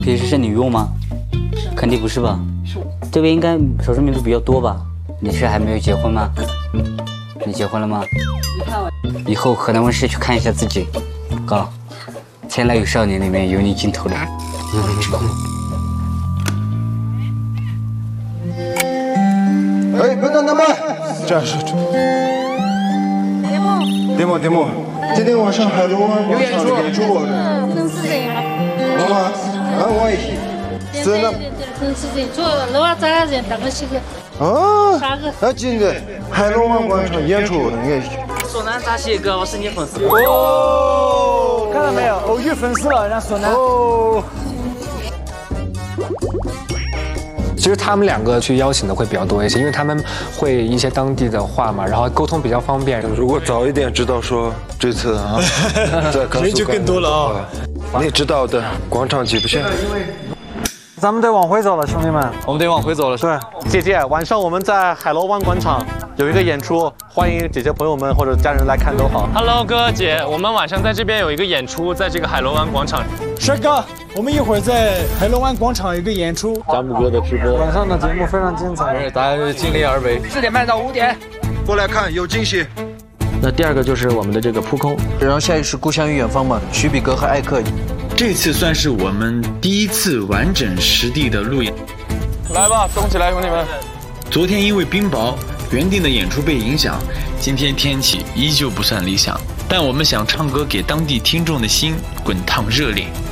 平时是你用吗？肯定不是吧？这边应该少数民族比较多吧？你是还没有结婚吗？你结婚了吗？以后河南卫视去看一下自己，哥，《前来有少年》里面有你镜头的。 哎，班长他们，这是。点播，今天晚上海螺湾广场的演出， 能是这样。 好吗？我也是那。 能是这，做老晚咋人当个些个。 啊， 啥个？ 那今天海螺湾广场演出的也。 索南扎西哥，我是你粉丝。 哦，看到没有，偶遇粉丝了，让索南。哦。 其实他们两个去邀请的会比较多一些，因为他们会一些当地的话嘛，然后沟通比较方便。 如果早一点知道说这次啊， 人就更多了啊。 你知道的，广场挤不下。 咱们得往回走了，兄弟们， 我们得往回走了。 对， 姐姐，晚上我们在海螺湾广场有一个演出，欢迎姐姐朋友们或者家人来看都好。 Hello， 哥姐，我们晚上在这边有一个演出，在这个海螺湾广场。 帅哥，我们一会儿在海螺湾广场有一个演出， 詹姆哥的直播， 晚上的节目非常精彩， 大家尽力而为。4点半到5点， 过来看，有惊喜。 那第二个就是我们的这个扑空，然后下一是故乡与远方嘛，徐比格和艾克。 这次算是我们第一次完整实地的路演。 来吧，动起来，兄弟们！ 昨天因为冰雹，原定的演出被影响，今天天气依旧不算理想，但我们想唱歌给当地听众的心滚烫热烈。